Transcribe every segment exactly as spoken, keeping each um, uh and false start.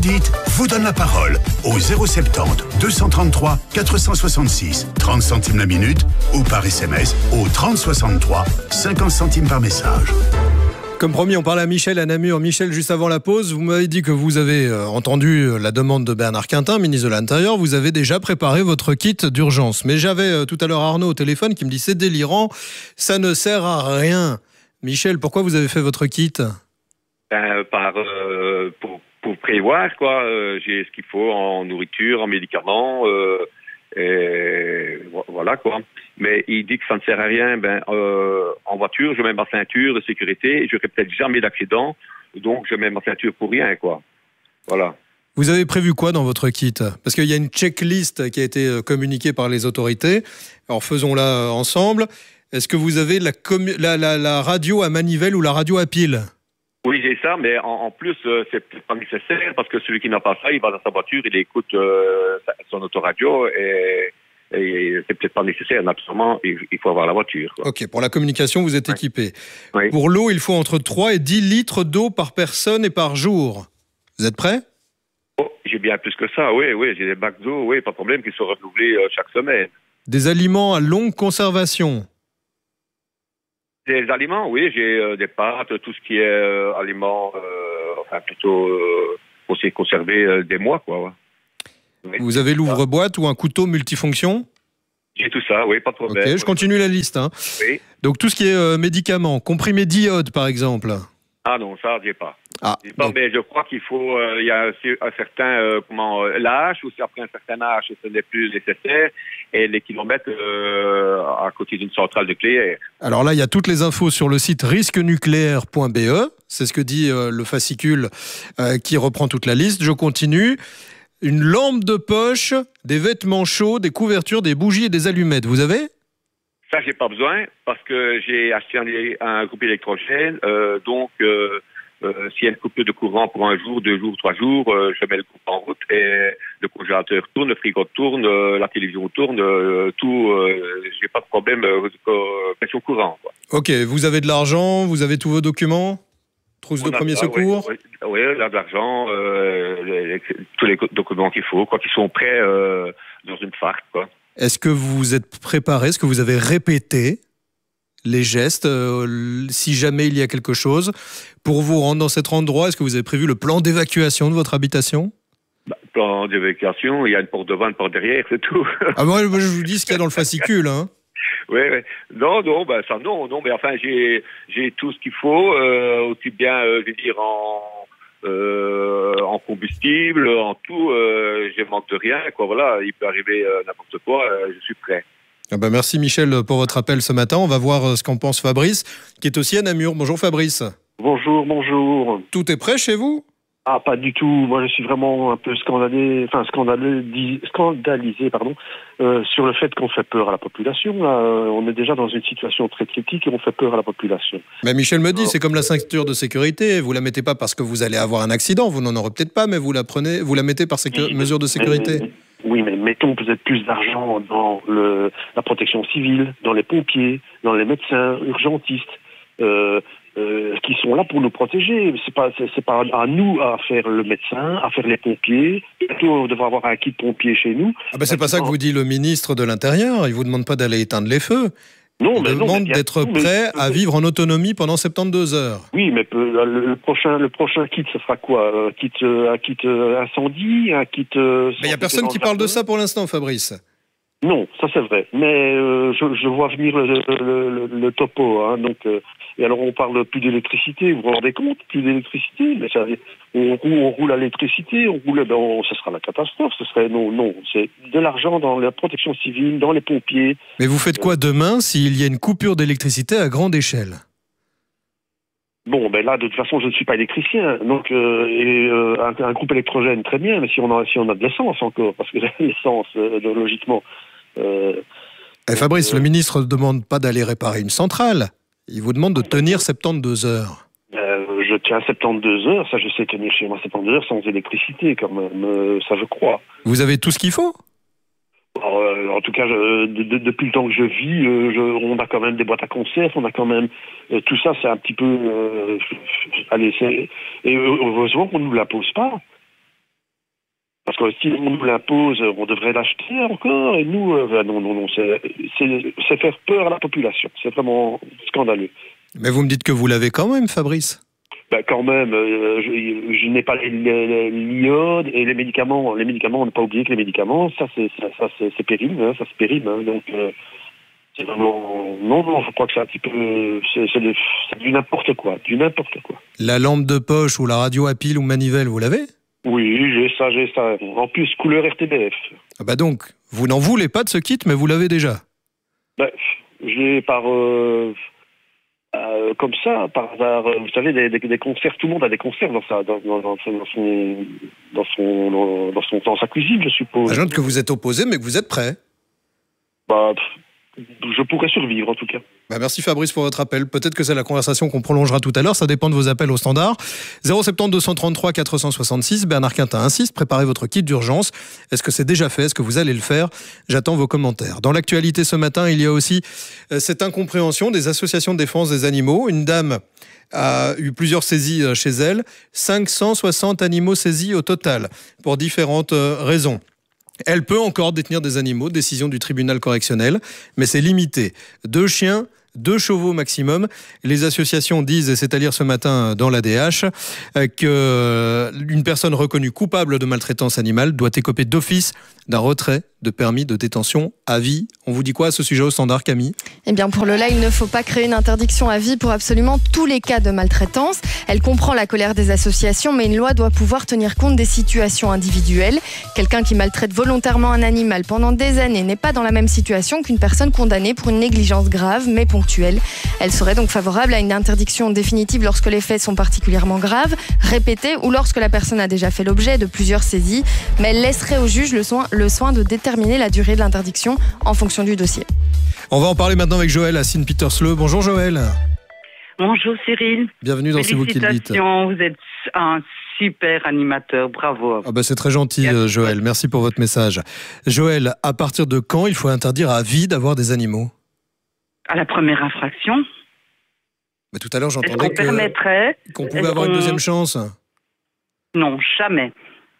Dites, vous donne la parole au zéro soixante-dix, deux cent trente-trois, quatre cent soixante-six, trente centimes la minute ou par S M S au trente soixante-trois, cinquante centimes par message. Comme promis, on parle à Michel à Namur. Michel, juste avant la pause, vous m'avez dit que vous avez euh, entendu la demande de Bernard Quintin, ministre de l'Intérieur. Vous avez déjà préparé votre kit d'urgence. Mais j'avais euh, tout à l'heure Arnaud au téléphone qui me dit c'est délirant, ça ne sert à rien. Michel, pourquoi vous avez fait votre kit ? Ben, par, euh, pour, pour prévoir, quoi. Euh, j'ai ce qu'il faut en nourriture, en médicaments, euh, et voilà, quoi. Mais il dit que ça ne sert à rien. Ben, euh, en voiture, je mets ma ceinture de sécurité. Je n'aurai peut-être jamais d'accident, donc je mets ma ceinture pour rien, quoi. Voilà. Vous avez prévu quoi dans votre kit ? Parce qu'il y a une checklist qui a été communiquée par les autorités. Alors faisons-la ensemble. Est-ce que vous avez la, commu- la, la, la radio à manivelle ou la radio à pile ? Oui, j'ai ça, mais en, en plus, euh, c'est peut-être pas nécessaire parce que celui qui n'a pas ça, il va dans sa voiture, il écoute euh, son autoradio et, et c'est peut-être pas nécessaire. Absolument, il, il faut avoir la voiture, quoi. Ok, pour la communication, vous êtes ouais. équipé. Oui. Pour l'eau, il faut entre trois et dix litres d'eau par personne et par jour. Vous êtes prêts ? Oh, j'ai bien plus que ça, oui, oui, j'ai des bacs d'eau, oui, pas de problème, qui sont renouvelés euh, chaque semaine. Des aliments à longue conservation. Des aliments, oui, j'ai euh, des pâtes, tout ce qui est euh, aliments, euh, enfin plutôt euh, aussi conservé euh, des mois, quoi. Oui. Vous avez l'ouvre-boîte ou un couteau multifonction ? J'ai tout ça, oui, pas de problème. Ok, je continue la liste. Hein. Oui. Donc tout ce qui est euh, médicaments, comprimés d'iode par exemple. Ah non, ça, j'ai pas. Ah, j'ai pas, donc... mais je crois qu'il faut, euh, il y a un, un certain, euh, comment, euh, l'âge, ou si après un certain âge, ce n'est plus nécessaire, et les kilomètres euh, à côté d'une centrale nucléaire. Alors là, il y a toutes les infos sur le site risque nucléaire point b e. C'est ce que dit euh, le fascicule euh, qui reprend toute la liste. Je continue. Une lampe de poche, des vêtements chauds, des couvertures, des bougies et des allumettes. Vous avez ? Ça, j'ai pas besoin, parce que j'ai acheté un, un groupe électrogène, euh, donc... Euh, Euh, s'il y a une coupure de courant pour un jour, deux jours, trois jours, euh, je mets le groupe en route et le congélateur tourne, le frigo tourne, euh, la télévision tourne, euh, tout, euh, j'ai pas de problème euh, euh, pression courant, quoi. Ok, vous avez de l'argent, vous avez tous vos documents ? Trousse On de a premier ça, secours ? Oui, oui, oui, là, de l'argent, euh, les, les, tous les documents qu'il faut, quoi, qui sont prêts euh, dans une farce, quoi. Est-ce que vous êtes préparé ? Est-ce que vous avez répété les gestes, euh, si jamais il y a quelque chose, pour vous rendre dans cet endroit? Est-ce que vous avez prévu le plan d'évacuation de votre habitation? Bah, plan d'évacuation, il y a une porte devant, une porte derrière, c'est tout. Ah moi, je vous dis ce qu'il y a dans le fascicule, hein. Oui, oui. Non, non, ben ça non, non, mais enfin j'ai j'ai tout ce qu'il faut, euh, aussi bien, euh, je veux dire en euh, en combustible, en tout, euh, je manque de rien, quoi. Voilà, il peut arriver euh, n'importe quoi, euh, je suis prêt. Ah ben merci Michel pour votre appel ce matin. On va voir ce qu'en pense Fabrice, qui est aussi à Namur. Bonjour Fabrice. Bonjour, bonjour. Tout est prêt chez vous? Ah, pas du tout. Moi, je suis vraiment un peu scandalé, enfin scandaleux, scandalisé, pardon, euh, sur le fait qu'on fait peur à la population. Là, on est déjà dans une situation très critique et on fait peur à la population. Mais Michel me dit, Alors, c'est comme la ceinture de sécurité. Vous la mettez pas parce que vous allez avoir un accident. Vous n'en aurez peut-être pas, mais vous la prenez, vous la mettez par sécu- oui, mesure de sécurité. Mais, oui, mais mettons peut-être plus d'argent dans le, la protection civile, dans les pompiers, dans les médecins, urgentistes. Euh, Euh, qui sont là pour nous protéger. C'est pas, c'est, c'est pas à nous à faire le médecin, à faire les pompiers. Plutôt, on devrait avoir un kit pompier chez nous. Ah ben c'est pas ça que vous dit le ministre de l'Intérieur. Il vous demande pas d'aller éteindre les feux. Non, Il mais demande non, mais d'être mais, prêt mais, à vivre en autonomie pendant soixante-douze heures. Oui, mais le, le prochain, le prochain kit, ce sera quoi? Un kit, un kit incendie, un kit. Euh, mais il y a personne qui parle de ça pour l'instant, Fabrice. Non, ça c'est vrai. Mais euh, je, je vois venir le, le, le, le topo. Hein, donc, euh, et alors on parle plus d'électricité. Vous vous rendez compte? Plus d'électricité, mais ça, on, on roule à l'électricité, on roule. Ben, on, ce sera la catastrophe. Ce serait non, non. C'est de l'argent dans la protection civile, dans les pompiers. Mais vous faites quoi demain s'il y a une coupure d'électricité à grande échelle? Bon, ben là, de toute façon, je ne suis pas électricien, donc euh, et euh, un, un groupe électrogène, très bien. Mais si on a, si on a de l'essence encore, parce que l'essence, euh, logiquement. Euh, Eh Fabrice, euh, le ministre ne demande pas d'aller réparer une centrale. Il vous demande de tenir soixante-douze heures. Euh, je tiens soixante-douze heures, ça je sais tenir chez moi soixante-douze heures sans électricité quand même, euh, ça je crois. Vous avez tout ce qu'il faut? Alors, euh, en tout cas, je, de, de, depuis le temps que je vis, euh, je, on a quand même des boîtes à conserve, on a quand même euh, tout ça, c'est un petit peu. Euh, allez, c'est et heureusement qu'on ne nous la pose pas. Parce que si on nous l'impose, on devrait l'acheter encore, et nous, euh, non, non, non, c'est, c'est, c'est faire peur à la population. C'est vraiment scandaleux. Mais vous me dites que vous l'avez quand même, Fabrice ? Ben quand même, euh, je, je n'ai pas les, les, l'iode et les médicaments. Les médicaments, on n'a pas oublié que les médicaments, ça c'est, ça, ça, c'est, c'est péril, hein, ça c'est péril. Hein, donc euh, c'est vraiment, non, non, je crois que c'est un petit peu, c'est, c'est, de, c'est du n'importe quoi, du n'importe quoi. La lampe de poche ou la radio à pile ou manivelle, vous l'avez ? Oui, j'ai ça, j'ai ça. En plus, couleur R T B F. Ah bah donc, vous n'en voulez pas de ce kit, mais vous l'avez déjà. Ben, j'ai par euh, Euh, comme ça, par hasard, vous savez, des, des, des conserves, tout le monde a des conserves dans sa, dans, dans, dans son, dans son, dans son, dans son, dans sa cuisine, je suppose. Je note que vous êtes opposé, mais que vous êtes prêt. Bah, je pourrais survivre, en tout cas. Bah merci Fabrice pour votre appel. Peut-être que c'est la conversation qu'on prolongera tout à l'heure. Ça dépend de vos appels au standard. zéro sept zéro deux cent trente-trois quatre cent soixante-six. Bernard Quintin insiste. Préparez votre kit d'urgence. Est-ce que c'est déjà fait ? Est-ce que vous allez le faire ? J'attends vos commentaires. Dans l'actualité ce matin, il y a aussi euh, cette incompréhension des associations de défense des animaux. Une dame a eu plusieurs saisies chez elle. cinq cent soixante animaux saisis au total pour différentes euh, raisons. Elle peut encore détenir des animaux, décision du tribunal correctionnel, mais c'est limité. Deux chiens, deux chevaux maximum. Les associations disent, et c'est à lire ce matin dans l'A D H, qu'une personne reconnue coupable de maltraitance animale doit écoper d'office d'un retrait de permis de détention à vie. On vous dit quoi à ce sujet au standard, Camille ? Eh bien, pour Lola, il ne faut pas créer une interdiction à vie pour absolument tous les cas de maltraitance. Elle comprend la colère des associations, mais une loi doit pouvoir tenir compte des situations individuelles. Quelqu'un qui maltraite volontairement un animal pendant des années n'est pas dans la même situation qu'une personne condamnée pour une négligence grave, mais ponctuelle. Elle serait donc favorable à une interdiction définitive lorsque les faits sont particulièrement graves, répétés ou lorsque la personne a déjà fait l'objet de plusieurs saisies. Mais elle laisserait au juge le soin, le soin de déterminer la durée de l'interdiction en fonction du dossier. On va en parler maintenant avec Joël à Saint-Petersleu. Bonjour Joël. Bonjour Cyril. Bienvenue dans C'est vous qui le dites. Félicitations, vous êtes un super animateur, bravo. Ah bah c'est très gentil Merci. Joël, merci pour votre message. Joël, à partir de quand il faut interdire à vie d'avoir des animaux ? À la première infraction. Bah, tout à l'heure j'entendais qu'on, permettrait, qu'on pouvait avoir qu'on... une deuxième chance. Non, jamais.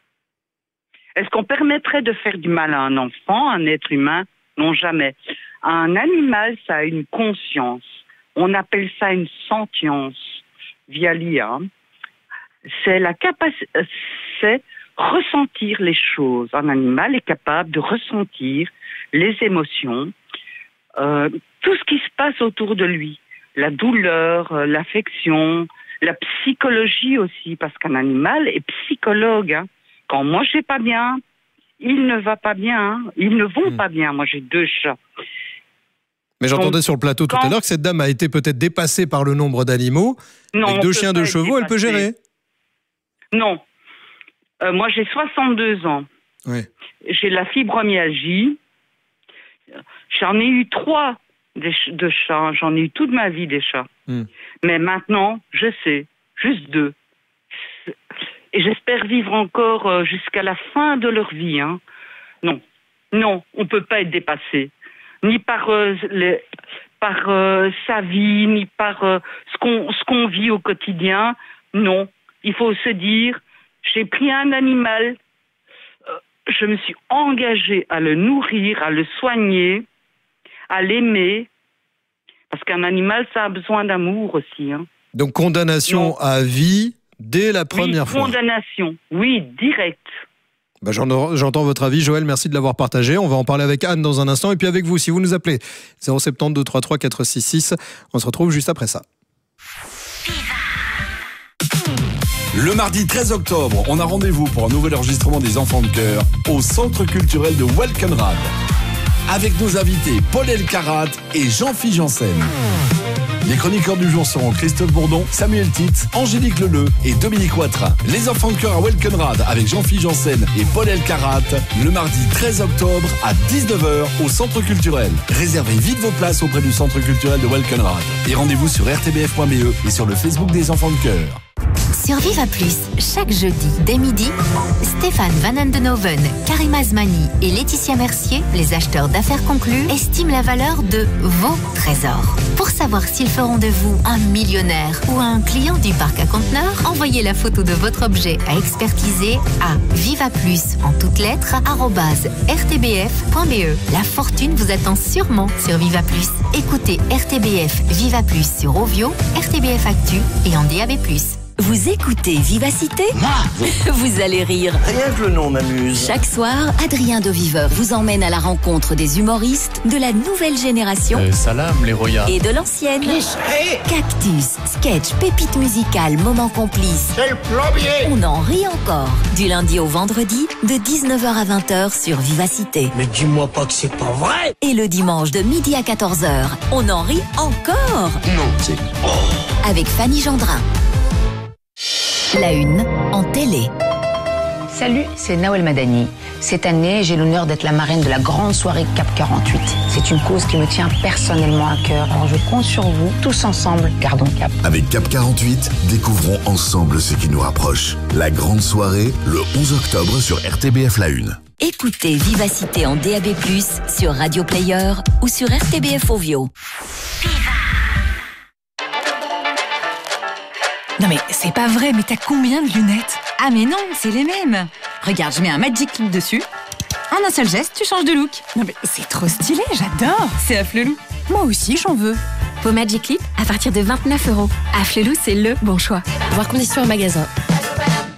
Est-ce qu'on permettrait de faire du mal à un enfant, à un être humain ? Non, jamais. Un animal, ça a une conscience. On appelle ça une sentience via l'I A. C'est la capacité, c'est ressentir les choses. Un animal est capable de ressentir les émotions, euh, tout ce qui se passe autour de lui. La douleur, euh, l'affection, la psychologie aussi, parce qu'un animal est psychologue, hein. Quand moi je vais pas bien, il ne va pas bien, hein. Ils ne vont mmh. pas bien. Moi j'ai deux chats. Mais j'entendais Donc, sur le plateau tout quand... à l'heure que cette dame a été peut-être dépassée par le nombre d'animaux. Non, avec deux chiens, deux chevaux, elle peut gérer. Non. Euh, moi j'ai soixante-deux ans. Oui. J'ai la fibromyalgie. J'en ai eu trois des ch- de chats. J'en ai eu toute ma vie des chats. Mmh. Mais maintenant, je sais, juste deux. Et j'espère vivre encore euh, jusqu'à la fin de leur vie. Hein. Non, non, on ne peut pas être dépassé. Ni par, euh, les, par euh, sa vie, ni par euh, ce, qu'on, ce qu'on vit au quotidien. Non, il faut se dire, j'ai pris un animal, euh, je me suis engagée à le nourrir, à le soigner, à l'aimer. Parce qu'un animal, ça a besoin d'amour aussi. Hein. Donc condamnation non. à vie dès la première oui, fois. Condamnation, oui, direct. Bah, j'en, j'entends votre avis, Joël, merci de l'avoir partagé. On va en parler avec Anne dans un instant et puis avec vous, si vous nous appelez zéro sept zéro deux trois trois quatre six six. On se retrouve juste après ça. Le mardi treize octobre, on a rendez-vous pour un nouvel enregistrement des Enfants de Cœur au Centre culturel de Walkenrad. Avec nos invités Paul Elkarat et Jean-Philippe Janssen. Les chroniqueurs du jour seront Christophe Bourdon, Samuel Titz, Angélique Leleu et Dominique Watrin. Les Enfants de Cœur à Walkenrad avec Jean-Philippe Janssen et Paul Elkarat le mardi treize octobre à dix-neuf heures au Centre culturel. Réservez vite vos places auprès du Centre culturel de Walkenrad. Et rendez-vous sur r t b f point b e et sur le Facebook des Enfants de Cœur. Sur Viva Plus, chaque jeudi, dès midi, Stéphane Van Andenoven, Karim Azmani et Laetitia Mercier, les acheteurs d'affaires conclus, estiment la valeur de vos trésors. Pour savoir s'ils feront de vous un millionnaire ou un client du parc à conteneurs, envoyez la photo de votre objet à expertiser à vivaplus en toutes lettres arobase r t b f point b e. La fortune vous attend sûrement sur Viva Plus. Écoutez R T B F Viva Plus sur Ovio, R T B F Actu et en D A B plus. Vous écoutez Vivacité ? Moi ? Vous allez rire. Rien que le nom m'amuse. Chaque soir, Adrien de Viveur vous emmène à la rencontre des humoristes de la nouvelle génération euh, Salam, les royales. Et de l'ancienne. Cactus, sketch, pépite musicale, moment complice. C'est le plombier. On en rit encore. Du lundi au vendredi, de dix-neuf heures à vingt heures sur Vivacité. Mais dis-moi pas que c'est pas vrai. Et le dimanche de midi à quatorze heures, on en rit encore. Non, c'est... Oh. Avec Fanny Gendrin. La une en télé. Salut, c'est Nawel Madani. Cette année, j'ai l'honneur d'être la marraine de la grande soirée CAP quarante-huit. C'est une cause qui me tient personnellement à cœur. Alors je compte sur vous, tous ensemble, gardons cap. Avec CAP quarante-huit, découvrons ensemble ce qui nous rapproche. La grande soirée, le onze octobre sur R T B F La Une. Écoutez Vivacité en D A B plus, sur Radio Player ou sur R T B F Ovio. Non mais c'est pas vrai, mais t'as combien de lunettes? Ah mais non, c'est les mêmes. Regarde, je mets un Magic Clip dessus. En un seul geste, tu changes de look. Non mais c'est trop stylé, j'adore. C'est Afflelou. Moi aussi, j'en veux. Vos Magic Clip à partir de vingt-neuf euros. Afflelou, c'est le bon choix. Voir conditions en magasin.